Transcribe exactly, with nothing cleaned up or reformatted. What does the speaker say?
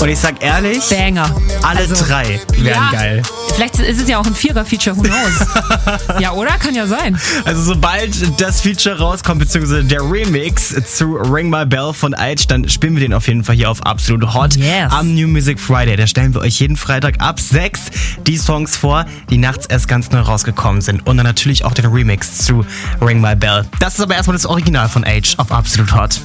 Und ich sag ehrlich, Banger. alle Also, drei wären ja, geil. Vielleicht ist es ja auch ein Vierer-Feature, who knows? Ja, oder? Kann ja sein. Also sobald das Feature rauskommt, beziehungsweise der Remix zu Ring My Bell von Aitch, dann spielen wir den auf jeden Fall hier auf Absolut Hot Yes. am New Music Friday. Da stellen wir euch jeden Freitag ab sechs die Songs vor, die nachts erst ganz neu rausgekommen sind. Und dann natürlich auch den Remix zu Ring My Bell. Das ist aber erstmal das Original von Aitch auf Absolut Hot.